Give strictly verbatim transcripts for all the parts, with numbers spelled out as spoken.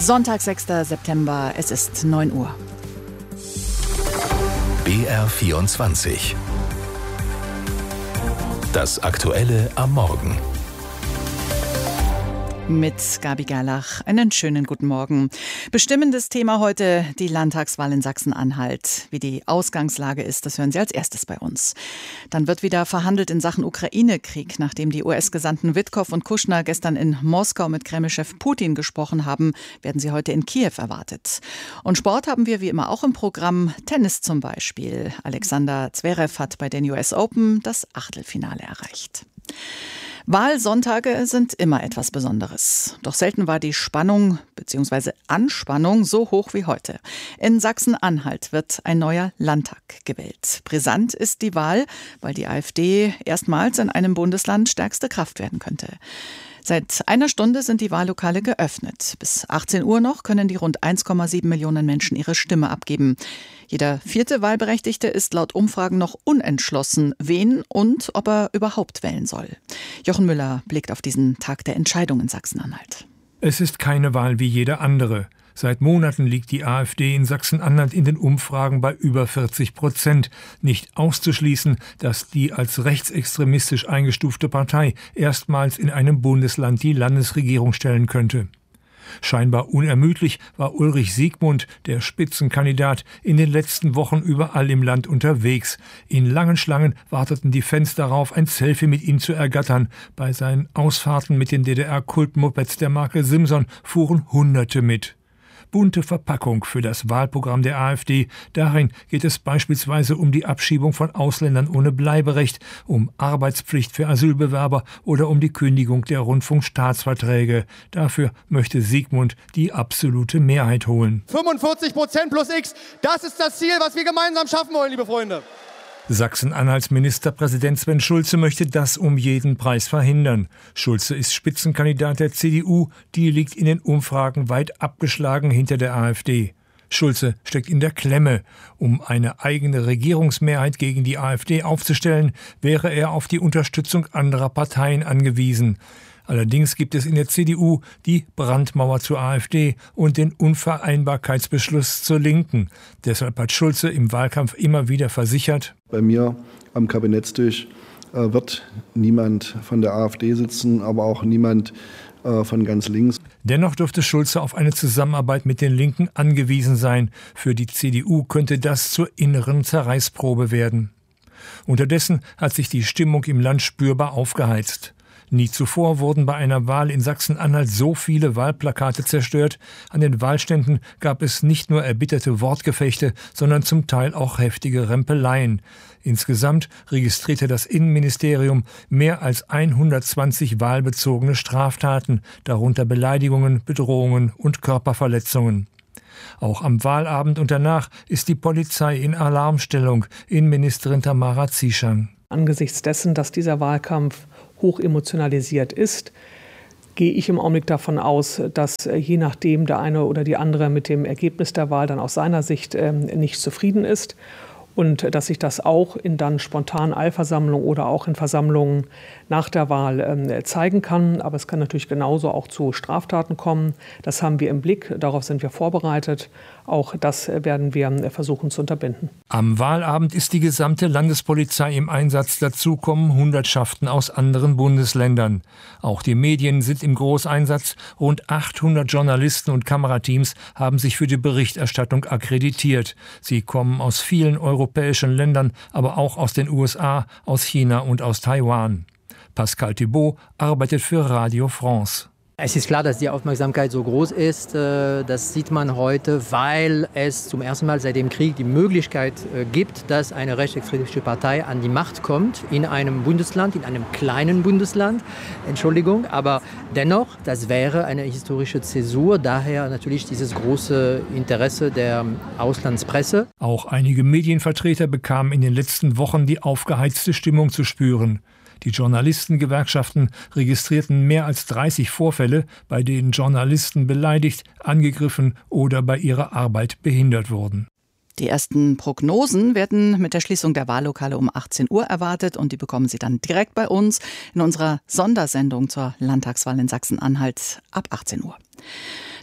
Sonntag, sechster September, es ist neun Uhr. B R vierundzwanzig. Das Aktuelle am Morgen. Mit Gabi Gerlach. Einen schönen guten Morgen. Bestimmendes Thema heute die Landtagswahl in Sachsen-Anhalt. Wie die Ausgangslage ist, das hören Sie als erstes bei uns. Dann wird wieder verhandelt in Sachen Ukraine-Krieg, nachdem die U S-Gesandten Witkow und Kushner gestern in Moskau mit Kreml-Chef Putin gesprochen haben, werden sie heute in Kiew erwartet. Und Sport haben wir wie immer auch im Programm. Tennis zum Beispiel. Alexander Zverev hat bei den U S Open das Achtelfinale erreicht. Wahlsonntage sind immer etwas Besonderes. Doch selten war die Spannung bzw. Anspannung so hoch wie heute. In Sachsen-Anhalt wird ein neuer Landtag gewählt. Brisant ist die Wahl, weil die AfD erstmals in einem Bundesland stärkste Kraft werden könnte. Seit einer Stunde sind die Wahllokale geöffnet. Bis achtzehn Uhr noch können die rund eins Komma sieben Millionen Menschen ihre Stimme abgeben. Jeder vierte Wahlberechtigte ist laut Umfragen noch unentschlossen, wen und ob er überhaupt wählen soll. Jochen Müller blickt auf diesen Tag der Entscheidung in Sachsen-Anhalt. Es ist keine Wahl wie jede andere. Seit Monaten liegt die AfD in Sachsen-Anhalt in den Umfragen bei über vierzig Prozent. Nicht auszuschließen, dass die als rechtsextremistisch eingestufte Partei erstmals in einem Bundesland die Landesregierung stellen könnte. Scheinbar unermüdlich war Ulrich Siegmund, der Spitzenkandidat, in den letzten Wochen überall im Land unterwegs. In langen Schlangen warteten die Fans darauf, ein Selfie mit ihm zu ergattern. Bei seinen Ausfahrten mit den D D R-Kultmopeds der Marke Simson fuhren Hunderte mit. Bunte Verpackung für das Wahlprogramm der AfD. Darin geht es beispielsweise um die Abschiebung von Ausländern ohne Bleiberecht, um Arbeitspflicht für Asylbewerber oder um die Kündigung der Rundfunkstaatsverträge. Dafür möchte Siegmund die absolute Mehrheit holen. fünfundvierzig Prozent plus X, das ist das Ziel, was wir gemeinsam schaffen wollen, liebe Freunde. Sachsen-Anhalts Ministerpräsident Sven Schulze möchte das um jeden Preis verhindern. Schulze ist Spitzenkandidat der C D U, die liegt in den Umfragen weit abgeschlagen hinter der AfD. Schulze steckt in der Klemme. Um eine eigene Regierungsmehrheit gegen die AfD aufzustellen, wäre er auf die Unterstützung anderer Parteien angewiesen. Allerdings gibt es in der C D U die Brandmauer zur AfD und den Unvereinbarkeitsbeschluss zur Linken. Deshalb hat Schulze im Wahlkampf immer wieder versichert: Bei mir am Kabinettstisch äh, wird niemand von der AfD sitzen, aber auch niemand äh, von ganz links. Dennoch dürfte Schulze auf eine Zusammenarbeit mit den Linken angewiesen sein. Für die C D U könnte das zur inneren Zerreißprobe werden. Unterdessen hat sich die Stimmung im Land spürbar aufgeheizt. Nie zuvor wurden bei einer Wahl in Sachsen-Anhalt so viele Wahlplakate zerstört. An den Wahlständen gab es nicht nur erbitterte Wortgefechte, sondern zum Teil auch heftige Rempeleien. Insgesamt registrierte das Innenministerium mehr als hundertzwanzig wahlbezogene Straftaten, darunter Beleidigungen, Bedrohungen und Körperverletzungen. Auch am Wahlabend und danach ist die Polizei in Alarmstellung. Innenministerin Tamara Zieschang. Angesichts dessen, dass dieser Wahlkampf hoch emotionalisiert ist, gehe ich im Augenblick davon aus, dass je nachdem der eine oder die andere mit dem Ergebnis der Wahl dann aus seiner Sicht äh, nicht zufrieden ist und dass sich das auch in dann spontanen Eilversammlungen oder auch in Versammlungen nach der Wahl äh, zeigen kann. Aber es kann natürlich genauso auch zu Straftaten kommen. Das haben wir im Blick, darauf sind wir vorbereitet. Auch das werden wir versuchen zu unterbinden. Am Wahlabend ist die gesamte Landespolizei im Einsatz. Dazu kommen Hundertschaften aus anderen Bundesländern. Auch die Medien sind im Großeinsatz. Rund achthundert Journalisten und Kamerateams haben sich für die Berichterstattung akkreditiert. Sie kommen aus vielen europäischen Ländern, aber auch aus den U S A, aus China und aus Taiwan. Pascal Thibault arbeitet für Radio France. Es ist klar, dass die Aufmerksamkeit so groß ist. Das sieht man heute, weil es zum ersten Mal seit dem Krieg die Möglichkeit gibt, dass eine rechtsextremistische Partei an die Macht kommt in einem Bundesland, in einem kleinen Bundesland. Entschuldigung, aber dennoch, das wäre eine historische Zäsur. Daher natürlich dieses große Interesse der Auslandspresse. Auch einige Medienvertreter bekamen in den letzten Wochen die aufgeheizte Stimmung zu spüren. Die Journalistengewerkschaften registrierten mehr als dreißig Vorfälle, bei denen Journalisten beleidigt, angegriffen oder bei ihrer Arbeit behindert wurden. Die ersten Prognosen werden mit der Schließung der Wahllokale um achtzehn Uhr erwartet und die bekommen Sie dann direkt bei uns in unserer Sondersendung zur Landtagswahl in Sachsen-Anhalt ab achtzehn Uhr.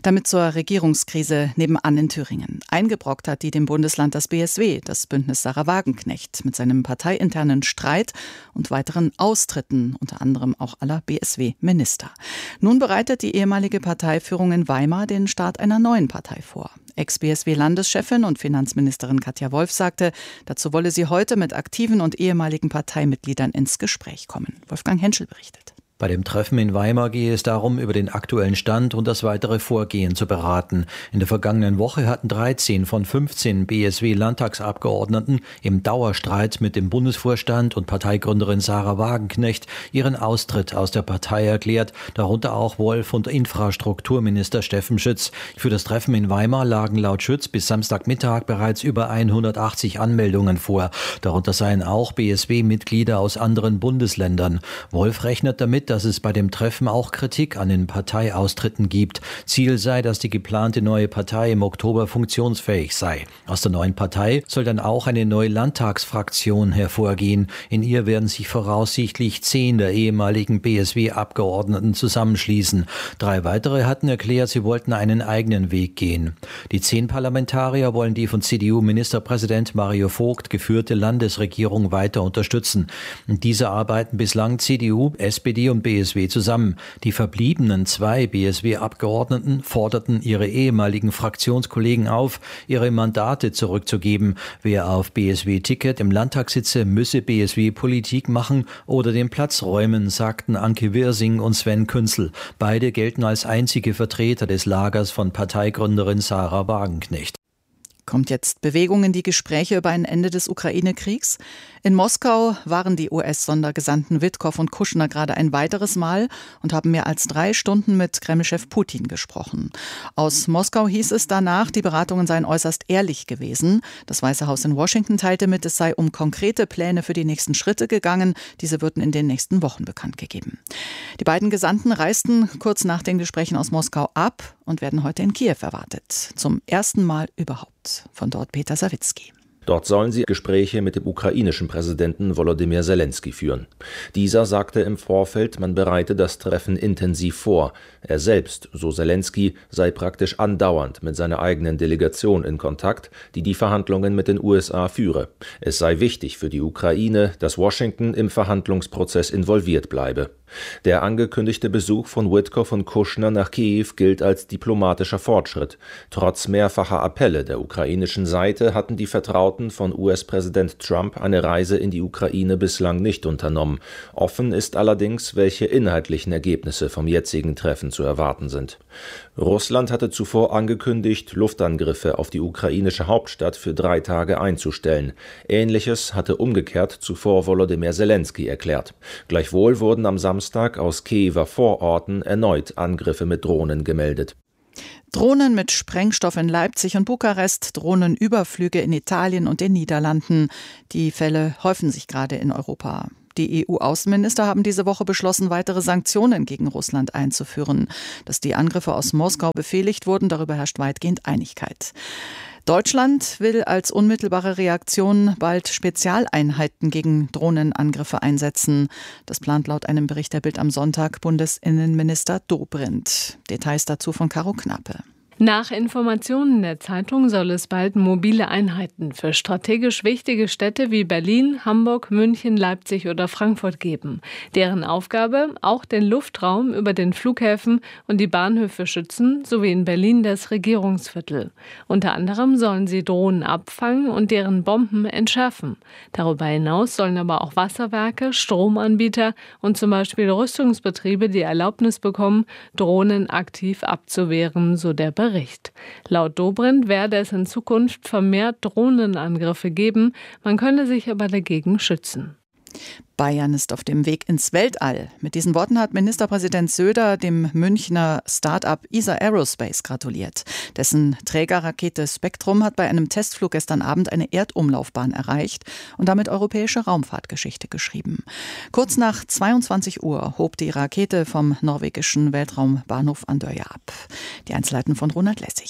Damit zur Regierungskrise nebenan in Thüringen. Eingebrockt hat die dem Bundesland das B S W, das Bündnis Sarah Wagenknecht, mit seinem parteiinternen Streit und weiteren Austritten, unter anderem auch aller B S W-Minister. Nun bereitet die ehemalige Parteiführung in Weimar den Start einer neuen Partei vor. Ex-B S W-Landeschefin und Finanzministerin Katja Wolf sagte, dazu wolle sie heute mit aktiven und ehemaligen Parteimitgliedern ins Gespräch kommen. Wolfgang Henschel berichtet. Bei dem Treffen in Weimar gehe es darum, über den aktuellen Stand und das weitere Vorgehen zu beraten. In der vergangenen Woche hatten dreizehn von fünfzehn B S W-Landtagsabgeordneten im Dauerstreit mit dem Bundesvorstand und Parteigründerin Sarah Wagenknecht ihren Austritt aus der Partei erklärt, darunter auch Wolf und Infrastrukturminister Steffen Schütz. Für das Treffen in Weimar lagen laut Schütz bis Samstagmittag bereits über hundertachtzig Anmeldungen vor. Darunter seien auch B S W-Mitglieder aus anderen Bundesländern. Wolf rechnet damit, dass es bei dem Treffen auch Kritik an den Parteiaustritten gibt. Ziel sei, dass die geplante neue Partei im Oktober funktionsfähig sei. Aus der neuen Partei soll dann auch eine neue Landtagsfraktion hervorgehen. In ihr werden sich voraussichtlich zehn der ehemaligen B S W-Abgeordneten zusammenschließen. Drei weitere hatten erklärt, sie wollten einen eigenen Weg gehen. Die zehn Parlamentarier wollen die von C D U-Ministerpräsident Mario Vogt geführte Landesregierung weiter unterstützen. In dieser arbeiten bislang C D U, S P D und B S W zusammen. Die verbliebenen zwei B S W-Abgeordneten forderten ihre ehemaligen Fraktionskollegen auf, ihre Mandate zurückzugeben. Wer auf B S W-Ticket im Landtag sitze, müsse B S W-Politik machen oder den Platz räumen, sagten Anke Wirsing und Sven Künzel. Beide gelten als einzige Vertreter des Lagers von Parteigründerin Sarah Wagenknecht. Kommt jetzt Bewegung in die Gespräche über ein Ende des Ukraine-Kriegs? In Moskau waren die U S-Sondergesandten Witkow und Kushner gerade ein weiteres Mal und haben mehr als drei Stunden mit Kremlchef Putin gesprochen. Aus Moskau hieß es danach, die Beratungen seien äußerst ehrlich gewesen. Das Weiße Haus in Washington teilte mit, es sei um konkrete Pläne für die nächsten Schritte gegangen. Diese würden in den nächsten Wochen bekannt gegeben. Die beiden Gesandten reisten kurz nach den Gesprächen aus Moskau ab und werden heute in Kiew erwartet. Zum ersten Mal überhaupt. Von dort Peter Sawicki. Dort sollen sie Gespräche mit dem ukrainischen Präsidenten Volodymyr Zelensky führen. Dieser sagte im Vorfeld, man bereite das Treffen intensiv vor. Er selbst, so Zelensky, sei praktisch andauernd mit seiner eigenen Delegation in Kontakt, die die Verhandlungen mit den U S A führe. Es sei wichtig für die Ukraine, dass Washington im Verhandlungsprozess involviert bleibe. Der angekündigte Besuch von Witkow und Kushner nach Kiew gilt als diplomatischer Fortschritt. Trotz mehrfacher Appelle der ukrainischen Seite hatten die Vertrauten von U S-Präsident Trump eine Reise in die Ukraine bislang nicht unternommen. Offen ist allerdings, welche inhaltlichen Ergebnisse vom jetzigen Treffen zu erwarten sind. Russland hatte zuvor angekündigt, Luftangriffe auf die ukrainische Hauptstadt für drei Tage einzustellen. Ähnliches hatte umgekehrt zuvor Volodymyr Zelensky erklärt. Gleichwohl wurden am Samstag aus Kiewer Vororten erneut Angriffe mit Drohnen gemeldet. Drohnen mit Sprengstoff in Leipzig und Bukarest, Drohnenüberflüge in Italien und den Niederlanden. Die Fälle häufen sich gerade in Europa. Die E U-Außenminister haben diese Woche beschlossen, weitere Sanktionen gegen Russland einzuführen. Dass die Angriffe aus Moskau befehligt wurden, darüber herrscht weitgehend Einigkeit. Deutschland will als unmittelbare Reaktion bald Spezialeinheiten gegen Drohnenangriffe einsetzen. Das plant laut einem Bericht der Bild am Sonntag Bundesinnenminister Dobrindt. Details dazu von Caro Knappe. Nach Informationen der Zeitung soll es bald mobile Einheiten für strategisch wichtige Städte wie Berlin, Hamburg, München, Leipzig oder Frankfurt geben. Deren Aufgabe, auch den Luftraum über den Flughäfen und die Bahnhöfe schützen, sowie in Berlin das Regierungsviertel. Unter anderem sollen sie Drohnen abfangen und deren Bomben entschärfen. Darüber hinaus sollen aber auch Wasserwerke, Stromanbieter und zum Beispiel Rüstungsbetriebe die Erlaubnis bekommen, Drohnen aktiv abzuwehren, so der Bericht. Laut Dobrindt werde es in Zukunft vermehrt Drohnenangriffe geben, man könne sich aber dagegen schützen. Bayern ist auf dem Weg ins Weltall. Mit diesen Worten hat Ministerpräsident Söder dem Münchner Start-up E S A Aerospace gratuliert. Dessen Trägerrakete Spektrum hat bei einem Testflug gestern Abend eine Erdumlaufbahn erreicht und damit europäische Raumfahrtgeschichte geschrieben. Kurz nach zweiundzwanzig Uhr hob die Rakete vom norwegischen Weltraumbahnhof Andøya ab. Die Einzelheiten von Ronald Lessig.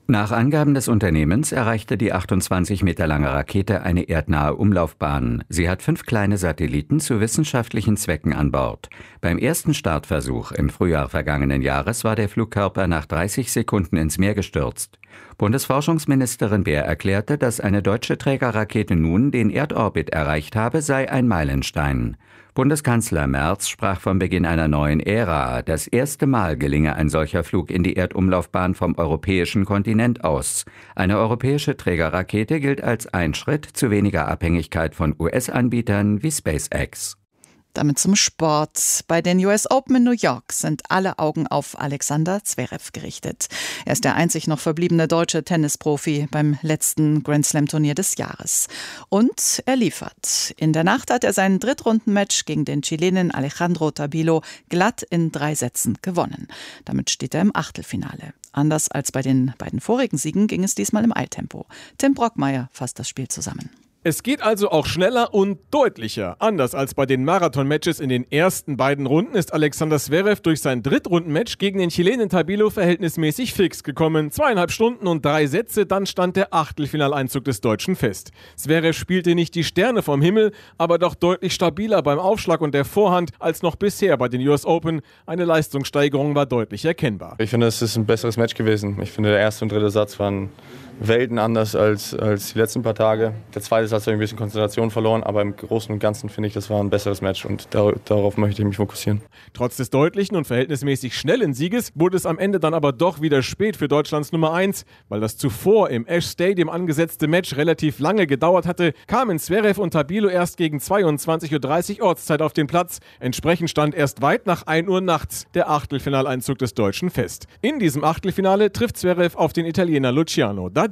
Nach Angaben des Unternehmens erreichte die achtundzwanzig Meter lange Rakete eine erdnahe Umlaufbahn. Sie hat fünf kleine Satelliten zu wissenschaftlichen Zwecken an Bord. Beim ersten Startversuch im Frühjahr vergangenen Jahres war der Flugkörper nach dreißig Sekunden ins Meer gestürzt. Bundesforschungsministerin Baer erklärte, dass eine deutsche Trägerrakete nun den Erdorbit erreicht habe, sei ein Meilenstein. Bundeskanzler Merz sprach vom Beginn einer neuen Ära. Das erste Mal gelinge ein solcher Flug in die Erdumlaufbahn vom europäischen Kontinent aus. Eine europäische Trägerrakete gilt als ein Schritt zu weniger Abhängigkeit von U S-Anbietern wie SpaceX. Damit zum Sport. Bei den U S Open in New York sind alle Augen auf Alexander Zverev gerichtet. Er ist der einzig noch verbliebene deutsche Tennisprofi beim letzten Grand-Slam-Turnier des Jahres. Und er liefert. In der Nacht hat er sein Drittrundenmatch gegen den Chilenen Alejandro Tabilo glatt in drei Sätzen gewonnen. Damit steht er im Achtelfinale. Anders als bei den beiden vorigen Siegen ging es diesmal im Eiltempo. Tim Brockmeier fasst das Spiel zusammen. Es geht also auch schneller und deutlicher. Anders als bei den Marathon-Matches in den ersten beiden Runden ist Alexander Zverev durch sein Drittrundenmatch gegen den Chilenen Tabilo verhältnismäßig fix gekommen. Zweieinhalb Stunden und drei Sätze, dann stand der Achtelfinaleinzug des Deutschen fest. Zverev spielte nicht die Sterne vom Himmel, aber doch deutlich stabiler beim Aufschlag und der Vorhand als noch bisher bei den U S Open. Eine Leistungssteigerung war deutlich erkennbar. Ich finde, es ist ein besseres Match gewesen. Ich finde, der erste und dritte Satz waren Welten anders als, als die letzten paar Tage. Der zweite Satz hat ein bisschen Konzentration verloren, aber im Großen und Ganzen finde ich, das war ein besseres Match und dar- darauf möchte ich mich fokussieren. Trotz des deutlichen und verhältnismäßig schnellen Sieges wurde es am Ende dann aber doch wieder spät für Deutschlands Nummer eins. Weil das zuvor im Ash Stadium angesetzte Match relativ lange gedauert hatte, kamen Zverev und Tabilo erst gegen zweiundzwanzig Uhr dreißig Ortszeit auf den Platz. Entsprechend stand erst weit nach ein Uhr nachts der Achtelfinaleinzug des Deutschen fest. In diesem Achtelfinale trifft Zverev auf den Italiener Luciano Daderi.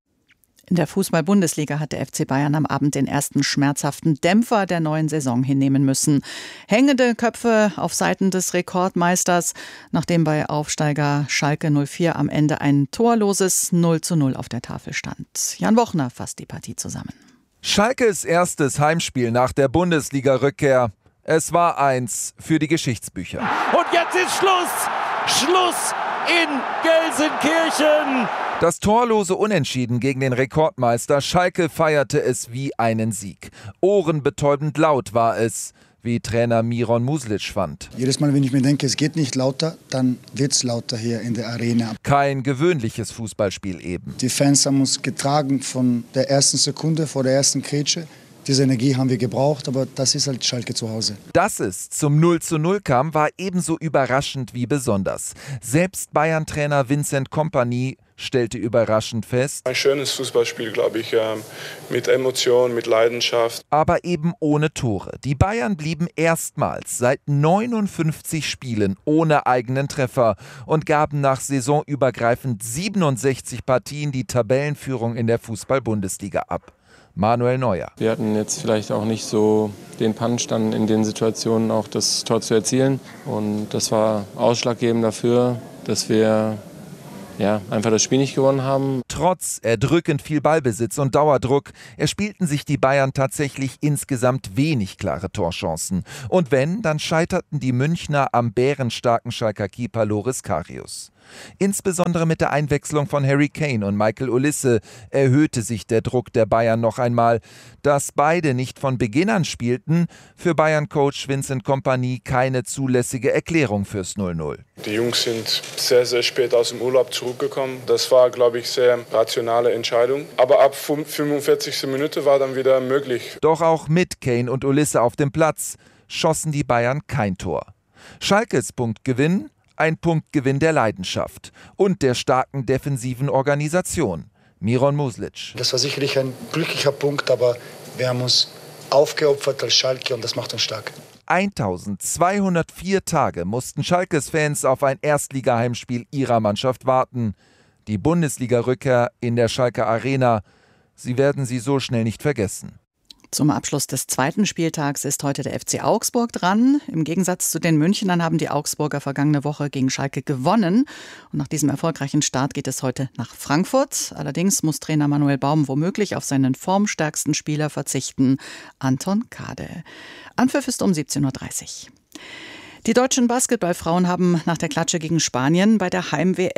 In der Fußball-Bundesliga hat der F C Bayern am Abend den ersten schmerzhaften Dämpfer der neuen Saison hinnehmen müssen. Hängende Köpfe auf Seiten des Rekordmeisters, nachdem bei Aufsteiger Schalke null vier am Ende ein torloses null zu null auf der Tafel stand. Jan Wochner fasst die Partie zusammen. Schalkes erstes Heimspiel nach der Bundesliga-Rückkehr. Es war eins für die Geschichtsbücher. Und jetzt ist Schluss! Schluss in Gelsenkirchen! Das torlose Unentschieden gegen den Rekordmeister Schalke feierte es wie einen Sieg. Ohrenbetäubend laut war es, wie Trainer Miron Muslic fand. Jedes Mal, wenn ich mir denke, es geht nicht lauter, dann wird es lauter hier in der Arena. Kein gewöhnliches Fußballspiel eben. Die Fans haben uns getragen von der ersten Sekunde, vor der ersten Grätsche. Diese Energie haben wir gebraucht, aber das ist halt Schalke zu Hause. Dass es zum null zu null kam, war ebenso überraschend wie besonders. Selbst Bayern-Trainer Vincent Kompany stellte überraschend fest: Ein schönes Fußballspiel, glaube ich, mit Emotion, mit Leidenschaft. Aber eben ohne Tore. Die Bayern blieben erstmals seit neunundfünfzig Spielen ohne eigenen Treffer und gaben nach saisonübergreifend siebenundsechzig Partien die Tabellenführung in der Fußball-Bundesliga ab. Manuel Neuer. Wir hatten jetzt vielleicht auch nicht so den Punch, dann in den Situationen auch das Tor zu erzielen. Und das war ausschlaggebend dafür, dass wir ja, einfach das Spiel nicht gewonnen haben. Trotz erdrückend viel Ballbesitz und Dauerdruck erspielten sich die Bayern tatsächlich insgesamt wenig klare Torchancen. Und wenn, dann scheiterten die Münchner am bärenstarken Schalker Keeper Loris Karius. Insbesondere mit der Einwechslung von Harry Kane und Michael Olise erhöhte sich der Druck der Bayern noch einmal. Dass beide nicht von Beginn an spielten, für Bayern-Coach Vincent Kompany keine zulässige Erklärung fürs null null. Die Jungs sind sehr, sehr spät aus dem Urlaub zurückgekommen. Das war, glaube ich, sehr rationale Entscheidung. Aber ab fünfundvierzigsten Minute war dann wieder möglich. Doch auch mit Kane und Olise auf dem Platz schossen die Bayern kein Tor. Schalkes Punktgewinn? Ein Punktgewinn der Leidenschaft und der starken defensiven Organisation. Miron Muslic. Das war sicherlich ein glücklicher Punkt, aber wir haben uns aufgeopfert als Schalke und das macht uns stark. eintausendzweihundertvier Tage mussten Schalkes Fans auf ein Erstligaheimspiel ihrer Mannschaft warten. Die Bundesliga-Rückkehr in der Schalker Arena, sie werden sie so schnell nicht vergessen. Zum Abschluss des zweiten Spieltags ist heute der F C Augsburg dran. Im Gegensatz zu den Münchnern haben die Augsburger vergangene Woche gegen Schalke gewonnen. Und nach diesem erfolgreichen Start geht es heute nach Frankfurt. Allerdings muss Trainer Manuel Baum womöglich auf seinen formstärksten Spieler verzichten, Anton Kade. Anpfiff ist um siebzehn Uhr dreißig. Die deutschen Basketballfrauen haben nach der Klatsche gegen Spanien bei der Heim-W M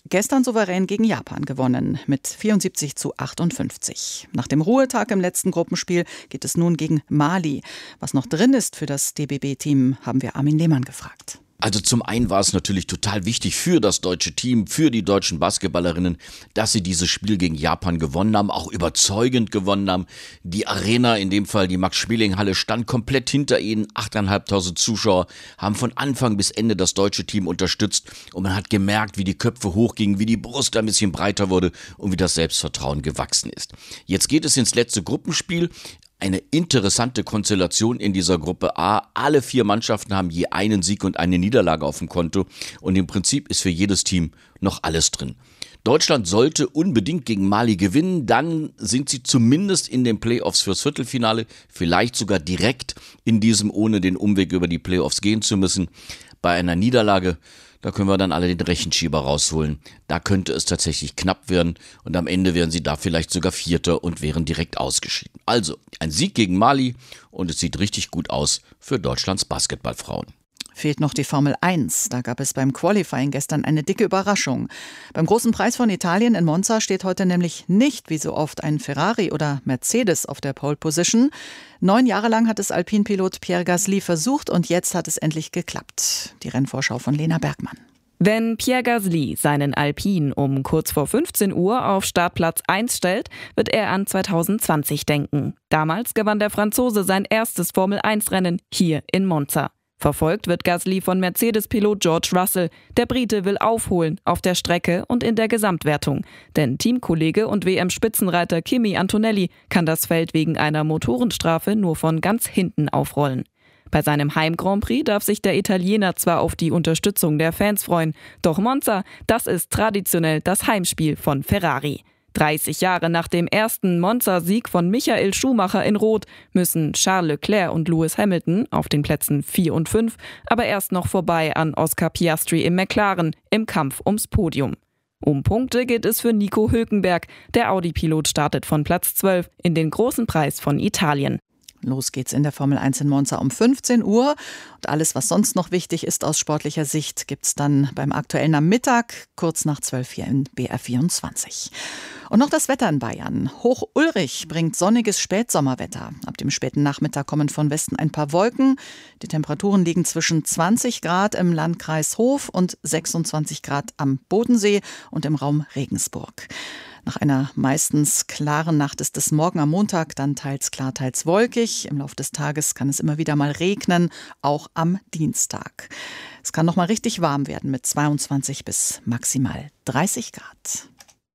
gestern souverän gegen Japan gewonnen mit vierundsiebzig zu achtundfünfzig. Nach dem Ruhetag im letzten Gruppenspiel geht es nun gegen Mali. Was noch drin ist für das D B B-Team, haben wir Armin Lehmann gefragt. Also zum einen war es natürlich total wichtig für das deutsche Team, für die deutschen Basketballerinnen, dass sie dieses Spiel gegen Japan gewonnen haben, auch überzeugend gewonnen haben. Die Arena, in dem Fall die Max-Schmeling-Halle, stand komplett hinter ihnen. achttausendfünfhundert Zuschauer haben von Anfang bis Ende das deutsche Team unterstützt und man hat gemerkt, wie die Köpfe hochgingen, wie die Brust ein bisschen breiter wurde und wie das Selbstvertrauen gewachsen ist. Jetzt geht es ins letzte Gruppenspiel. Eine interessante Konstellation in dieser Gruppe A. Alle vier Mannschaften haben je einen Sieg und eine Niederlage auf dem Konto und im Prinzip ist für jedes Team noch alles drin. Deutschland sollte unbedingt gegen Mali gewinnen, dann sind sie zumindest in den Playoffs fürs Viertelfinale, vielleicht sogar direkt in diesem, ohne den Umweg über die Playoffs gehen zu müssen. Bei einer Niederlage, da können wir dann alle den Rechenschieber rausholen. Da könnte es tatsächlich knapp werden und am Ende wären sie da vielleicht sogar Vierter und wären direkt ausgeschieden. Also ein Sieg gegen Mali und es sieht richtig gut aus für Deutschlands Basketballfrauen. Fehlt noch die Formel eins. Da gab es beim Qualifying gestern eine dicke Überraschung. Beim großen Preis von Italien in Monza steht heute nämlich nicht wie so oft ein Ferrari oder Mercedes auf der Pole Position. Neun Jahre lang hat es Alpinpilot Pierre Gasly versucht und jetzt hat es endlich geklappt. Die Rennvorschau von Lena Bergmann. Wenn Pierre Gasly seinen Alpine um kurz vor fünfzehn Uhr auf Startplatz eins stellt, wird er an zwanzig zwanzig denken. Damals gewann der Franzose sein erstes Formel eins Rennen hier in Monza. Verfolgt wird Gasly von Mercedes-Pilot George Russell. Der Brite will aufholen auf der Strecke und in der Gesamtwertung. Denn Teamkollege und W M-Spitzenreiter Kimi Antonelli kann das Feld wegen einer Motorenstrafe nur von ganz hinten aufrollen. Bei seinem Heim-Grand Prix darf sich der Italiener zwar auf die Unterstützung der Fans freuen, doch Monza, das ist traditionell das Heimspiel von Ferrari. dreißig Jahre nach dem ersten Monza-Sieg von Michael Schumacher in Rot müssen Charles Leclerc und Lewis Hamilton auf den Plätzen vier und fünf aber erst noch vorbei an Oscar Piastri im McLaren im Kampf ums Podium. Um Punkte geht es für Nico Hülkenberg. Der Audi-Pilot startet von Platz zwölf in den großen Preis von Italien. Los geht's in der Formel eins in Monza um fünfzehn Uhr. Und alles, was sonst noch wichtig ist aus sportlicher Sicht, gibt's dann beim Aktuellen am Mittag, kurz nach zwölf hier in B R vierundzwanzig. Und noch das Wetter in Bayern. Hoch-Ulrich bringt sonniges Spätsommerwetter. Ab dem späten Nachmittag kommen von Westen ein paar Wolken. Die Temperaturen liegen zwischen zwanzig Grad im Landkreis Hof und sechsundzwanzig Grad am Bodensee und im Raum Regensburg. Nach einer meistens klaren Nacht ist es morgen am Montag dann teils klar, teils wolkig. Im Laufe des Tages kann es immer wieder mal regnen, auch am Dienstag. Es kann noch mal richtig warm werden mit zweiundzwanzig bis maximal dreißig Grad.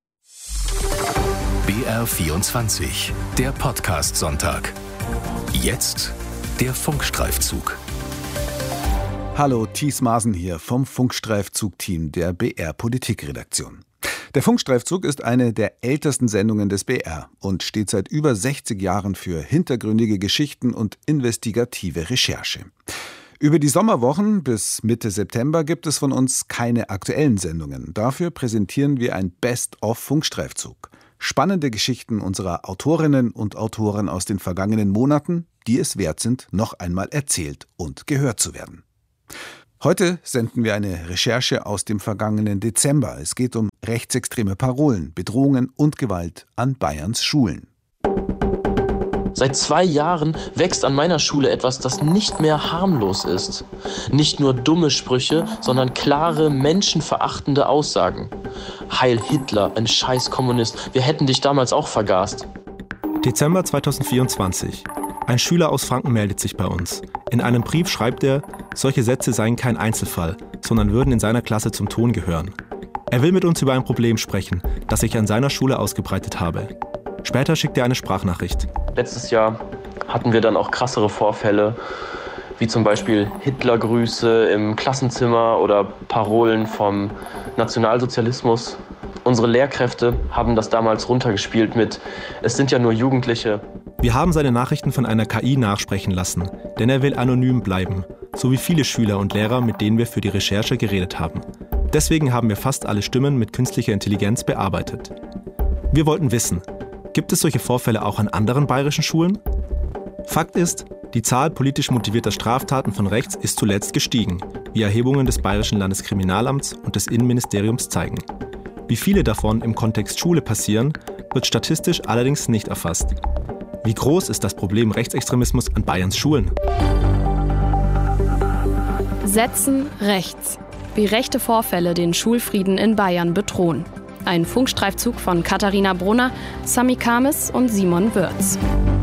B R vierundzwanzig, der Podcast-Sonntag. Jetzt der Funkstreifzug. Hallo, Thies Maaßen hier vom Funkstreifzug-Team der B R-Politikredaktion. Der Funkstreifzug ist eine der ältesten Sendungen des B R und steht seit über sechzig Jahren für hintergründige Geschichten und investigative Recherche. Über die Sommerwochen bis Mitte September gibt es von uns keine aktuellen Sendungen. Dafür präsentieren wir ein Best-of-Funkstreifzug. Spannende Geschichten unserer Autorinnen und Autoren aus den vergangenen Monaten, die es wert sind, noch einmal erzählt und gehört zu werden. Heute senden wir eine Recherche aus dem vergangenen Dezember. Es geht um rechtsextreme Parolen, Bedrohungen und Gewalt an Bayerns Schulen. Seit zwei Jahren wächst an meiner Schule etwas, das nicht mehr harmlos ist. Nicht nur dumme Sprüche, sondern klare, menschenverachtende Aussagen. Heil Hitler, ein Scheiß-Kommunist, wir hätten dich damals auch vergast. Dezember zweitausendvierundzwanzig. Ein Schüler aus Franken meldet sich bei uns. In einem Brief schreibt er, solche Sätze seien kein Einzelfall, sondern würden in seiner Klasse zum Ton gehören. Er will mit uns über ein Problem sprechen, das sich an seiner Schule ausgebreitet habe. Später schickt er eine Sprachnachricht. Letztes Jahr hatten wir dann auch krassere Vorfälle, wie zum Beispiel Hitlergrüße im Klassenzimmer oder Parolen vom Nationalsozialismus. Unsere Lehrkräfte haben das damals runtergespielt mit „Es sind ja nur Jugendliche". Wir haben seine Nachrichten von einer K I nachsprechen lassen, denn er will anonym bleiben, so wie viele Schüler und Lehrer, mit denen wir für die Recherche geredet haben. Deswegen haben wir fast alle Stimmen mit künstlicher Intelligenz bearbeitet. Wir wollten wissen, gibt es solche Vorfälle auch an anderen bayerischen Schulen? Fakt ist, die Zahl politisch motivierter Straftaten von rechts ist zuletzt gestiegen, wie Erhebungen des Bayerischen Landeskriminalamts und des Innenministeriums zeigen. Wie viele davon im Kontext Schule passieren, wird statistisch allerdings nicht erfasst. Wie groß ist das Problem Rechtsextremismus an Bayerns Schulen? Setzen rechts. Wie rechte Vorfälle den Schulfrieden in Bayern bedrohen. Ein Funkstreifzug von Katharina Brunner, Sami Kamis und Simon Würz.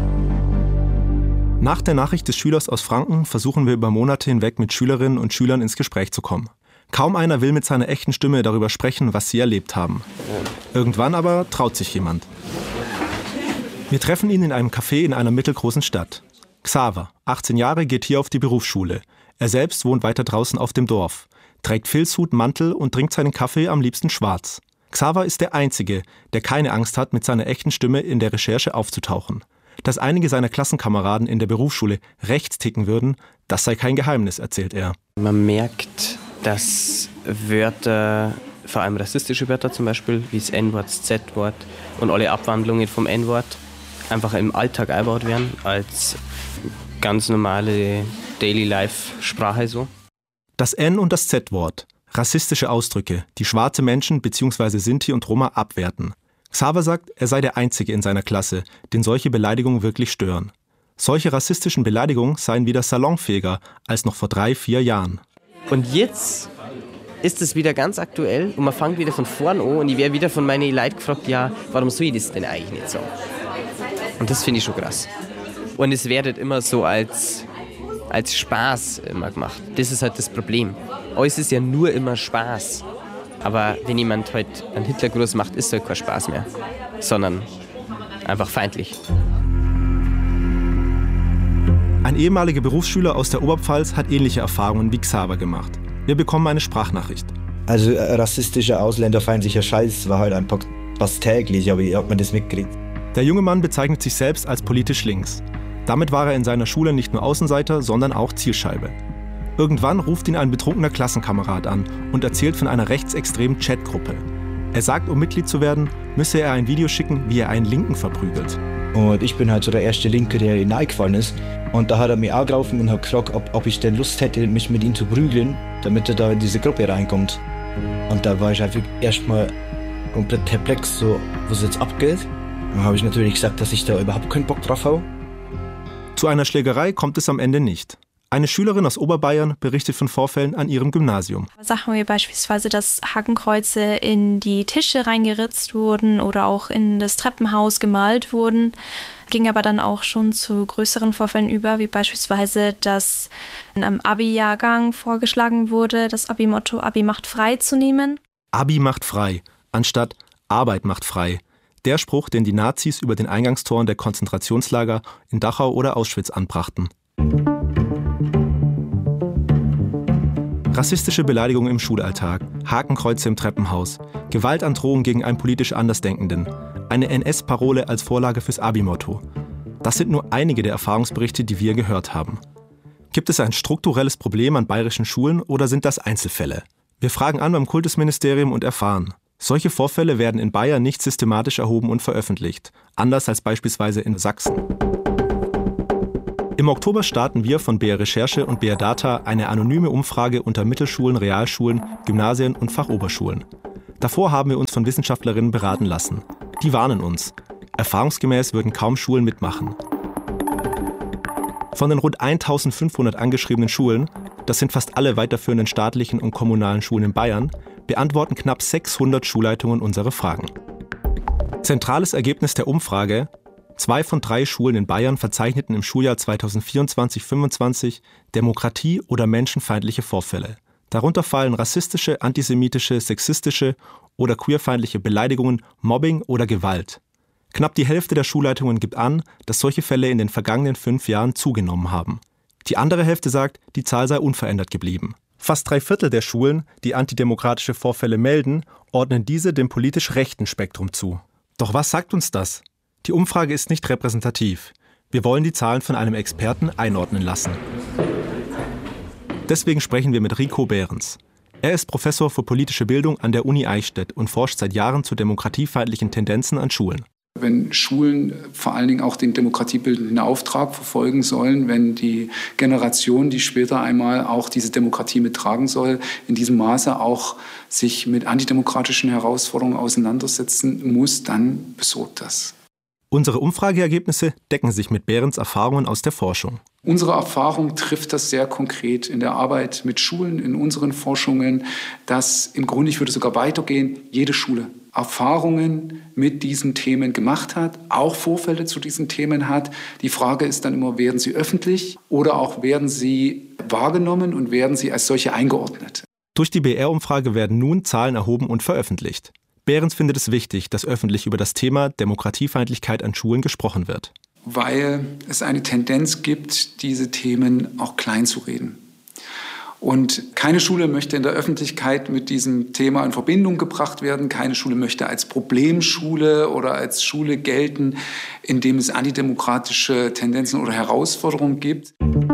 Nach der Nachricht des Schülers aus Franken versuchen wir über Monate hinweg mit Schülerinnen und Schülern ins Gespräch zu kommen. Kaum einer will mit seiner echten Stimme darüber sprechen, was sie erlebt haben. Irgendwann aber traut sich jemand. Wir treffen ihn in einem Café in einer mittelgroßen Stadt. Xaver, achtzehn Jahre, geht hier auf die Berufsschule. Er selbst wohnt weiter draußen auf dem Dorf, trägt Filzhut, Mantel und trinkt seinen Kaffee am liebsten schwarz. Xaver ist der Einzige, der keine Angst hat, mit seiner echten Stimme in der Recherche aufzutauchen. Dass einige seiner Klassenkameraden in der Berufsschule rechts ticken würden, das sei kein Geheimnis, erzählt er. Man merkt, dass Wörter, vor allem rassistische Wörter zum Beispiel, wie das En-Wort, das Z-Wort und alle Abwandlungen vom En-Wort, einfach im Alltag eingebaut werden, als ganz normale Daily-Life-Sprache so. Das N- und das Z-Wort, rassistische Ausdrücke, die schwarze Menschen bzw. Sinti und Roma abwerten. Xaver sagt, er sei der Einzige in seiner Klasse, den solche Beleidigungen wirklich stören. Solche rassistischen Beleidigungen seien wieder salonfähiger als noch vor drei, vier Jahren. Und jetzt ist es wieder ganz aktuell und man fängt wieder von vorn an und ich werde wieder von meinen Leuten gefragt, ja, warum soll ich das denn eigentlich nicht sagen? Und das finde ich schon krass. Und es wird immer so als, als Spaß immer gemacht. Das ist halt das Problem. Alles ist ja nur immer Spaß. Aber wenn jemand halt einen Hitlergruß macht, ist es halt kein Spaß mehr, sondern einfach feindlich. Ein ehemaliger Berufsschüler aus der Oberpfalz hat ähnliche Erfahrungen wie Xaver gemacht. Wir bekommen eine Sprachnachricht. Also äh, rassistischer, ausländerfeindlicher Scheiß war halt einfach fast täglich, aber ich hab mir das mitgekriegt. Der junge Mann bezeichnet sich selbst als politisch links. Damit war er in seiner Schule nicht nur Außenseiter, sondern auch Zielscheibe. Irgendwann ruft ihn ein betrunkener Klassenkamerad an und erzählt von einer rechtsextremen Chatgruppe. Er sagt, um Mitglied zu werden, müsse er ein Video schicken, wie er einen Linken verprügelt. Und ich bin halt so der erste Linke, der hineingefallen ist. Und da hat er mich angerufen und hat gefragt, ob, ob ich denn Lust hätte, mich mit ihm zu prügeln, damit er da in diese Gruppe reinkommt. Und da war ich einfach erstmal komplett perplex, so, was jetzt abgeht. Dann habe ich natürlich gesagt, dass ich da überhaupt keinen Bock drauf habe. Zu einer Schlägerei kommt es am Ende nicht. Eine Schülerin aus Oberbayern berichtet von Vorfällen an ihrem Gymnasium. Sachen wie beispielsweise, dass Hakenkreuze in die Tische reingeritzt wurden oder auch in das Treppenhaus gemalt wurden. Ging aber dann auch schon zu größeren Vorfällen über, wie beispielsweise, dass in einem Abi-Jahrgang vorgeschlagen wurde, das Abi-Motto Abi macht frei zu nehmen. Abi macht frei, anstatt Arbeit macht frei. Der Spruch, den die Nazis über den Eingangstoren der Konzentrationslager in Dachau oder Auschwitz anbrachten. Rassistische Beleidigungen im Schulalltag, Hakenkreuze im Treppenhaus, Gewaltandrohung gegen einen politisch Andersdenkenden, eine N S-Parole als Vorlage fürs Abi-Motto. Das sind nur einige der Erfahrungsberichte, die wir gehört haben. Gibt es ein strukturelles Problem an bayerischen Schulen oder sind das Einzelfälle? Wir fragen an beim Kultusministerium und erfahren. Solche Vorfälle werden in Bayern nicht systematisch erhoben und veröffentlicht, anders als beispielsweise in Sachsen. Im Oktober starten wir von B R Recherche und B R Data eine anonyme Umfrage unter Mittelschulen, Realschulen, Gymnasien und Fachoberschulen. Davor haben wir uns von Wissenschaftlerinnen beraten lassen. Die warnen uns. Erfahrungsgemäß würden kaum Schulen mitmachen. Von den rund eintausendfünfhundert angeschriebenen Schulen, das sind fast alle weiterführenden staatlichen und kommunalen Schulen in Bayern, beantworten knapp sechshundert Schulleitungen unsere Fragen. Zentrales Ergebnis der Umfrage: Zwei von drei Schulen in Bayern verzeichneten im Schuljahr zweitausendvierundzwanzig fünfundzwanzig Demokratie- oder menschenfeindliche Vorfälle. Darunter fallen rassistische, antisemitische, sexistische oder queerfeindliche Beleidigungen, Mobbing oder Gewalt. Knapp die Hälfte der Schulleitungen gibt an, dass solche Fälle in den vergangenen fünf Jahren zugenommen haben. Die andere Hälfte sagt, die Zahl sei unverändert geblieben. Fast drei Viertel der Schulen, die antidemokratische Vorfälle melden, ordnen diese dem politisch rechten Spektrum zu. Doch was sagt uns das? Die Umfrage ist nicht repräsentativ. Wir wollen die Zahlen von einem Experten einordnen lassen. Deswegen sprechen wir mit Rico Behrens. Er ist Professor für politische Bildung an der Uni Eichstätt und forscht seit Jahren zu demokratiefeindlichen Tendenzen an Schulen. Wenn Schulen vor allen Dingen auch den demokratiebildenden Auftrag verfolgen sollen, wenn die Generation, die später einmal auch diese Demokratie mittragen soll, in diesem Maße auch sich mit antidemokratischen Herausforderungen auseinandersetzen muss, dann besorgt das. Unsere Umfrageergebnisse decken sich mit Behrens Erfahrungen aus der Forschung. Unsere Erfahrung trifft das sehr konkret in der Arbeit mit Schulen, in unseren Forschungen, dass im Grunde, ich würde sogar weitergehen, jede Schule Erfahrungen mit diesen Themen gemacht hat, auch Vorfälle zu diesen Themen hat. Die Frage ist dann immer, werden sie öffentlich oder auch werden sie wahrgenommen und werden sie als solche eingeordnet? Durch die B R-Umfrage werden nun Zahlen erhoben und veröffentlicht. Behrens findet es wichtig, dass öffentlich über das Thema Demokratiefeindlichkeit an Schulen gesprochen wird. Weil es eine Tendenz gibt, diese Themen auch klein zu reden. Und keine Schule möchte in der Öffentlichkeit mit diesem Thema in Verbindung gebracht werden. Keine Schule möchte als Problemschule oder als Schule gelten, in dem es antidemokratische Tendenzen oder Herausforderungen gibt.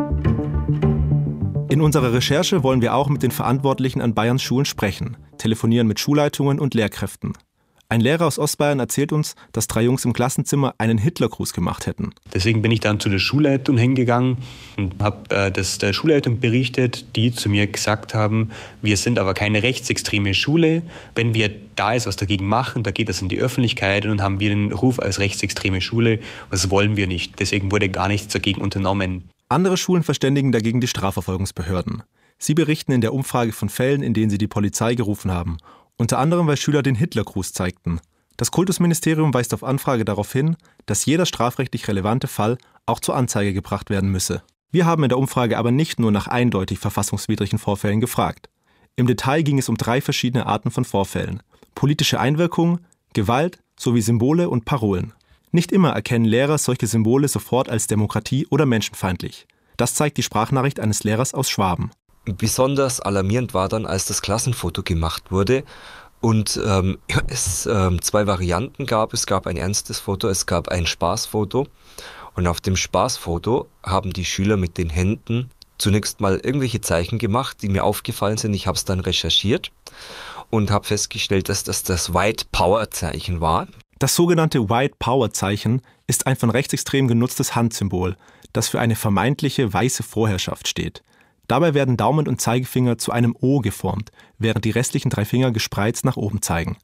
In unserer Recherche wollen wir auch mit den Verantwortlichen an Bayerns Schulen sprechen, telefonieren mit Schulleitungen und Lehrkräften. Ein Lehrer aus Ostbayern erzählt uns, dass drei Jungs im Klassenzimmer einen Hitlergruß gemacht hätten. Deswegen bin ich dann zu der Schulleitung hingegangen und habe äh, das der Schulleitung berichtet, die zu mir gesagt haben, wir sind aber keine rechtsextreme Schule. Wenn wir da ist was dagegen machen, da geht das in die Öffentlichkeit und dann haben wir den Ruf als rechtsextreme Schule. Das wollen wir nicht. Deswegen wurde gar nichts dagegen unternommen. Andere Schulen verständigen dagegen die Strafverfolgungsbehörden. Sie berichten in der Umfrage von Fällen, in denen sie die Polizei gerufen haben. Unter anderem, weil Schüler den Hitlergruß zeigten. Das Kultusministerium weist auf Anfrage darauf hin, dass jeder strafrechtlich relevante Fall auch zur Anzeige gebracht werden müsse. Wir haben in der Umfrage aber nicht nur nach eindeutig verfassungswidrigen Vorfällen gefragt. Im Detail ging es um drei verschiedene Arten von Vorfällen: politische Einwirkung, Gewalt sowie Symbole und Parolen. Nicht immer erkennen Lehrer solche Symbole sofort als demokratie- oder menschenfeindlich. Das zeigt die Sprachnachricht eines Lehrers aus Schwaben. Besonders alarmierend war dann, als das Klassenfoto gemacht wurde und ähm, es ähm, zwei Varianten gab. Es gab ein ernstes Foto, es gab ein Spaßfoto. Und auf dem Spaßfoto haben die Schüler mit den Händen zunächst mal irgendwelche Zeichen gemacht, die mir aufgefallen sind. Ich habe es dann recherchiert und habe festgestellt, dass das das White Power Zeichen war. Das sogenannte White Power Zeichen ist ein von Rechtsextremen genutztes Handsymbol, das für eine vermeintliche weiße Vorherrschaft steht. Dabei werden Daumen und Zeigefinger zu einem O geformt, während die restlichen drei Finger gespreizt nach oben zeigen.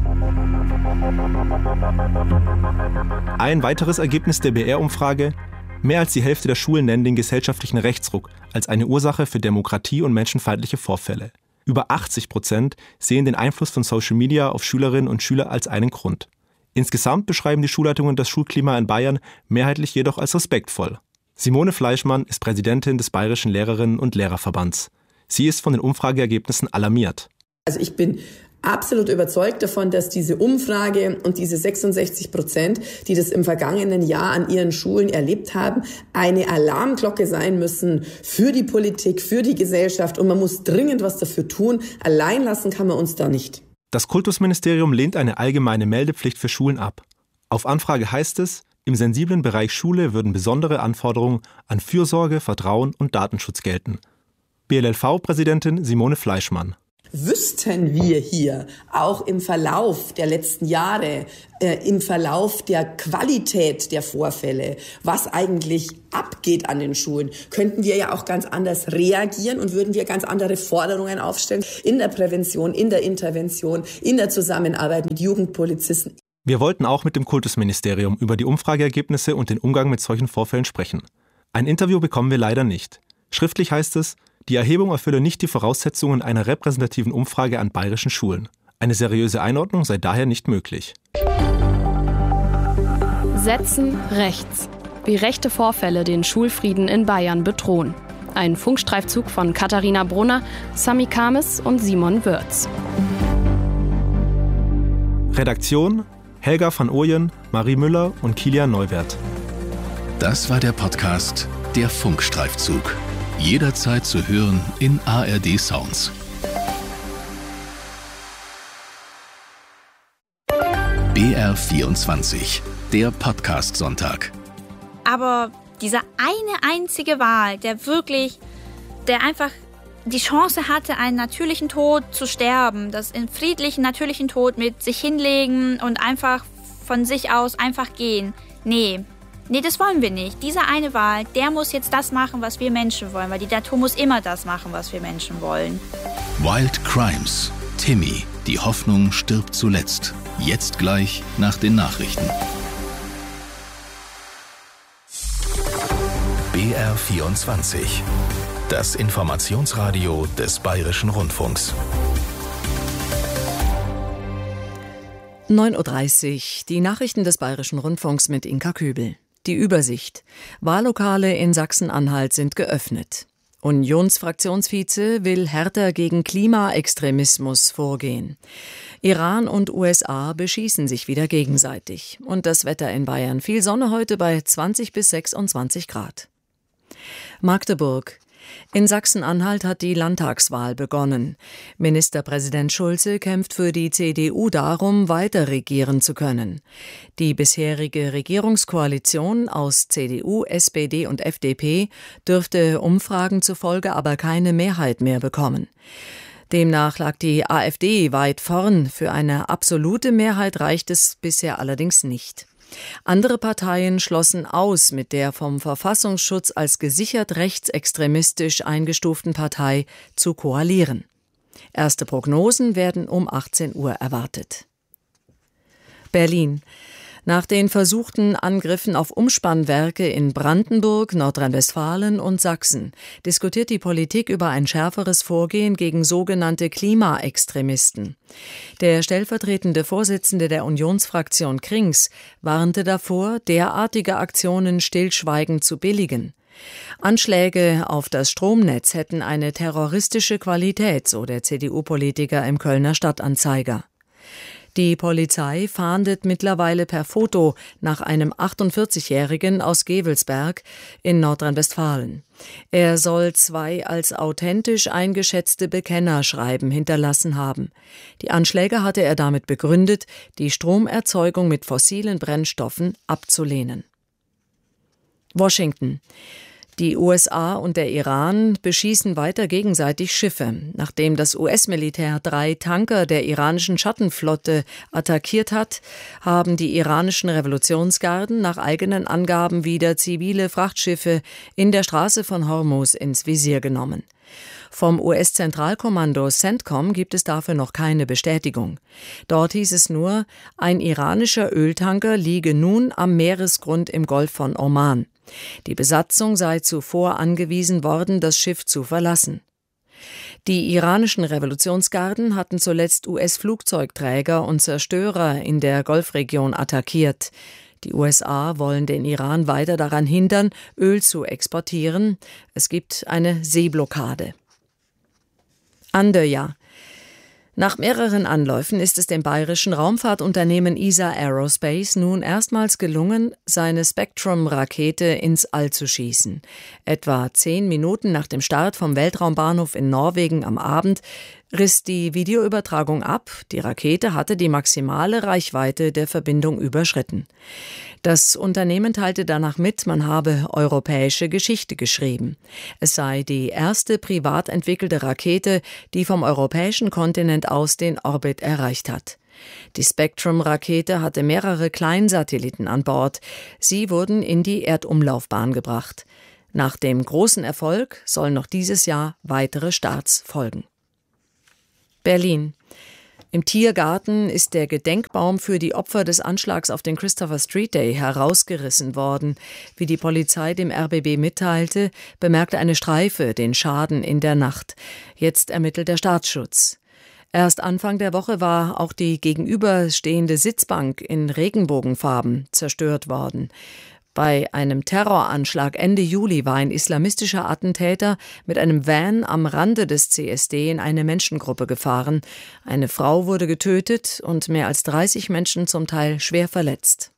Ein weiteres Ergebnis der B R-Umfrage: Mehr als die Hälfte der Schulen nennen den gesellschaftlichen Rechtsruck als eine Ursache für Demokratie- und menschenfeindliche Vorfälle. Über achtzig Prozent sehen den Einfluss von Social Media auf Schülerinnen und Schüler als einen Grund. Insgesamt beschreiben die Schulleitungen das Schulklima in Bayern mehrheitlich jedoch als respektvoll. Simone Fleischmann ist Präsidentin des Bayerischen Lehrerinnen- und Lehrerverbands. Sie ist von den Umfrageergebnissen alarmiert. Also ich bin absolut überzeugt davon, dass diese Umfrage und diese sechsundsechzig Prozent, die das im vergangenen Jahr an ihren Schulen erlebt haben, eine Alarmglocke sein müssen für die Politik, für die Gesellschaft. Und man muss dringend was dafür tun. Allein lassen kann man uns da nicht. Das Kultusministerium lehnt eine allgemeine Meldepflicht für Schulen ab. Auf Anfrage heißt es, im sensiblen Bereich Schule würden besondere Anforderungen an Fürsorge, Vertrauen und Datenschutz gelten. B L L V-Präsidentin Simone Fleischmann. Wüssten wir hier auch im Verlauf der letzten Jahre, äh, im Verlauf der Qualität der Vorfälle, was eigentlich abgeht an den Schulen, könnten wir ja auch ganz anders reagieren und würden wir ganz andere Forderungen aufstellen in der Prävention, in der Intervention, in der Zusammenarbeit mit Jugendpolizisten. Wir wollten auch mit dem Kultusministerium über die Umfrageergebnisse und den Umgang mit solchen Vorfällen sprechen. Ein Interview bekommen wir leider nicht. Schriftlich heißt es, die Erhebung erfülle nicht die Voraussetzungen einer repräsentativen Umfrage an bayerischen Schulen. Eine seriöse Einordnung sei daher nicht möglich. Setzen rechts. Wie rechte Vorfälle den Schulfrieden in Bayern bedrohen. Ein Funkstreifzug von Katharina Brunner, Sami Kames und Simon Würz. Redaktion: Helga van Ooyen, Marie Müller und Kilian Neuwert. Das war der Podcast Der Funkstreifzug. Jederzeit zu hören in A R D Sounds. B R vierundzwanzig, der Podcast-Sonntag. Aber dieser eine einzige Wal, der wirklich, der einfach die Chance hatte, einen natürlichen Tod zu sterben, das in friedlichen, natürlichen Tod mit sich hinlegen und einfach von sich aus einfach gehen. Nee, nee, das wollen wir nicht. Dieser eine Wal, der muss jetzt das machen, was wir Menschen wollen, weil die Natur muss immer das machen, was wir Menschen wollen. Wild Crimes. Timmy, die Hoffnung stirbt zuletzt. Jetzt gleich nach den Nachrichten. B R vierundzwanzig. Das Informationsradio des Bayerischen Rundfunks. neun Uhr dreißig, die Nachrichten des Bayerischen Rundfunks mit Inka Köbel. Die Übersicht. Wahllokale in Sachsen-Anhalt sind geöffnet. Unionsfraktionsvize will härter gegen Klimaextremismus vorgehen. Iran und U S A beschießen sich wieder gegenseitig. Und das Wetter in Bayern. Viel Sonne heute bei zwanzig bis sechsundzwanzig Grad. Magdeburg. In Sachsen-Anhalt hat die Landtagswahl begonnen. Ministerpräsident Schulze kämpft für die C D U darum, weiter regieren zu können. Die bisherige Regierungskoalition aus C D U, S P D und F D P dürfte Umfragen zufolge aber keine Mehrheit mehr bekommen. Demnach lag die AfD weit vorn. Für eine absolute Mehrheit reicht es bisher allerdings nicht. Andere Parteien schlossen aus, mit der vom Verfassungsschutz als gesichert rechtsextremistisch eingestuften Partei zu koalieren. Erste Prognosen werden um achtzehn Uhr erwartet. Berlin. Nach den versuchten Angriffen auf Umspannwerke in Brandenburg, Nordrhein-Westfalen und Sachsen diskutiert die Politik über ein schärferes Vorgehen gegen sogenannte Klimaextremisten. Der stellvertretende Vorsitzende der Unionsfraktion Krings warnte davor, derartige Aktionen stillschweigend zu billigen. Anschläge auf das Stromnetz hätten eine terroristische Qualität, so der C D U-Politiker im Kölner Stadtanzeiger. Die Polizei fahndet mittlerweile per Foto nach einem achtundvierzigjährigen aus Gevelsberg in Nordrhein-Westfalen. Er soll zwei als authentisch eingeschätzte Bekennerschreiben hinterlassen haben. Die Anschläge hatte er damit begründet, die Stromerzeugung mit fossilen Brennstoffen abzulehnen. Washington. Die U S A und der Iran beschießen weiter gegenseitig Schiffe. Nachdem das U S-Militär drei Tanker der iranischen Schattenflotte attackiert hat, haben die iranischen Revolutionsgarden nach eigenen Angaben wieder zivile Frachtschiffe in der Straße von Hormuz ins Visier genommen. Vom U S-Zentralkommando CENTCOM gibt es dafür noch keine Bestätigung. Dort hieß es nur, ein iranischer Öltanker liege nun am Meeresgrund im Golf von Oman. Die Besatzung sei zuvor angewiesen worden, das Schiff zu verlassen. Die iranischen Revolutionsgarden hatten zuletzt U S-Flugzeugträger und Zerstörer in der Golfregion attackiert. Die U S A wollen den Iran weiter daran hindern, Öl zu exportieren. Es gibt eine Seeblockade. Andøya. Nach mehreren Anläufen ist es dem bayerischen Raumfahrtunternehmen E S A Aerospace nun erstmals gelungen, seine Spectrum-Rakete ins All zu schießen. Etwa zehn Minuten nach dem Start vom Weltraumbahnhof in Norwegen am Abend riss die Videoübertragung ab. Die Rakete hatte die maximale Reichweite der Verbindung überschritten. Das Unternehmen teilte danach mit, man habe europäische Geschichte geschrieben. Es sei die erste privat entwickelte Rakete, die vom europäischen Kontinent aus den Orbit erreicht hat. Die Spectrum-Rakete hatte mehrere Kleinsatelliten an Bord. Sie wurden in die Erdumlaufbahn gebracht. Nach dem großen Erfolg sollen noch dieses Jahr weitere Starts folgen. Berlin. Im Tiergarten ist der Gedenkbaum für die Opfer des Anschlags auf den Christopher Street Day herausgerissen worden. Wie die Polizei dem R B B mitteilte, bemerkte eine Streife den Schaden in der Nacht. Jetzt ermittelt der Staatsschutz. Erst Anfang der Woche war auch die gegenüberstehende Sitzbank in Regenbogenfarben zerstört worden. Bei einem Terroranschlag Ende Juli war ein islamistischer Attentäter mit einem Van am Rande des C S D in eine Menschengruppe gefahren. Eine Frau wurde getötet und mehr als dreißig Menschen zum Teil schwer verletzt.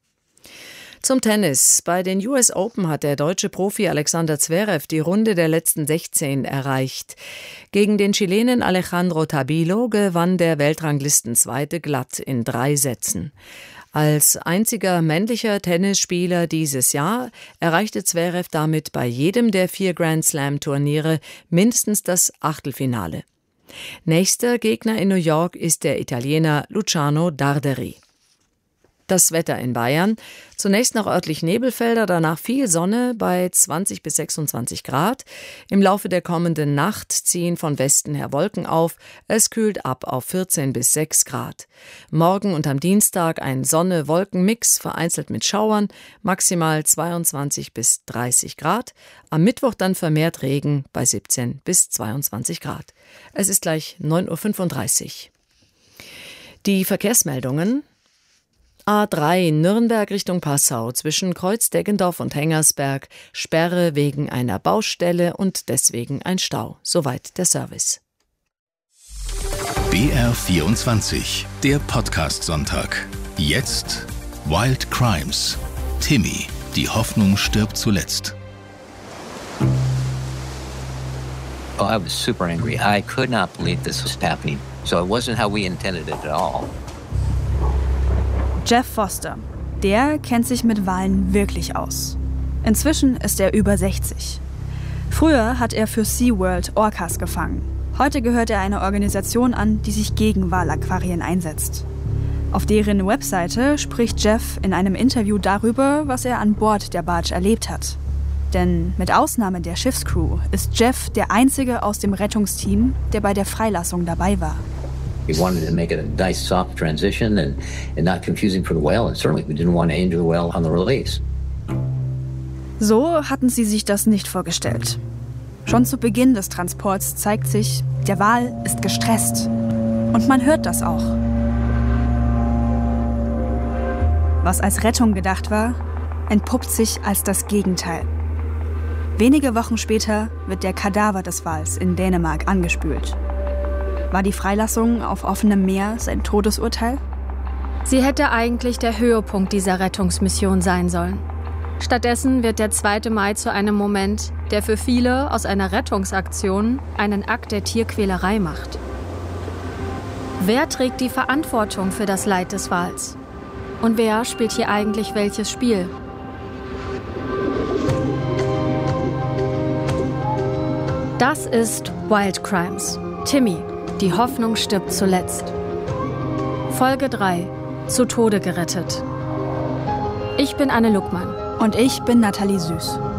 Zum Tennis. Bei den U S Open hat der deutsche Profi Alexander Zverev die Runde der letzten sechzehn erreicht. Gegen den Chilenen Alejandro Tabilo gewann der Weltranglistenzweite glatt in drei Sätzen. Als einziger männlicher Tennisspieler dieses Jahr erreichte Zverev damit bei jedem der vier Grand-Slam-Turniere mindestens das Achtelfinale. Nächster Gegner in New York ist der Italiener Luciano Darderi. Das Wetter in Bayern. Zunächst noch örtlich Nebelfelder, danach viel Sonne bei zwanzig bis sechsundzwanzig Grad. Im Laufe der kommenden Nacht ziehen von Westen her Wolken auf. Es kühlt ab auf vierzehn bis sechs Grad. Morgen und am Dienstag ein Sonne-Wolken-Mix, vereinzelt mit Schauern, maximal zweiundzwanzig bis dreißig Grad. Am Mittwoch dann vermehrt Regen bei siebzehn bis zweiundzwanzig Grad. Es ist gleich neun Uhr fünfunddreißig. Die Verkehrsmeldungen. A drei Nürnberg Richtung Passau zwischen Kreuzdeggendorf und Hengersberg, Sperre wegen einer Baustelle und deswegen ein Stau. Soweit der Service. B R vierundzwanzig, der Podcast-Sonntag. Jetzt Wild Crimes. Timmy, die Hoffnung stirbt zuletzt. Oh, I was super angry. I could not believe this was happening. So it wasn't how we intended it at all. Jeff Foster, der kennt sich mit Walen wirklich aus. Inzwischen ist er über sechzig. Früher hat er für SeaWorld Orcas gefangen. Heute gehört er einer Organisation an, die sich gegen Walaquarien einsetzt. Auf deren Webseite spricht Jeff in einem Interview darüber, was er an Bord der Barge erlebt hat. Denn mit Ausnahme der Schiffscrew ist Jeff der einzige aus dem Rettungsteam, der bei der Freilassung dabei war. We wanted to make it a nice, soft transition and, and not confusing for the whale. And certainly we didn't want to injure the whale on the release. So hatten sie sich das nicht vorgestellt. Schon zu Beginn des Transports zeigt sich, der Wal ist gestresst. Und man hört das auch. Was als Rettung gedacht war, entpuppt sich als das Gegenteil. Wenige Wochen später wird der Kadaver des Wals in Dänemark angespült. War die Freilassung auf offenem Meer sein Todesurteil? Sie hätte eigentlich der Höhepunkt dieser Rettungsmission sein sollen. Stattdessen wird der zweite Mai zu einem Moment, der für viele aus einer Rettungsaktion einen Akt der Tierquälerei macht. Wer trägt die Verantwortung für das Leid des Wals? Und wer spielt hier eigentlich welches Spiel? Das ist Wild Crimes. Timmy. Die Hoffnung stirbt zuletzt. Folge drei. Zu Tode gerettet. Ich bin Anne Luckmann. Und ich bin Nathalie Süß.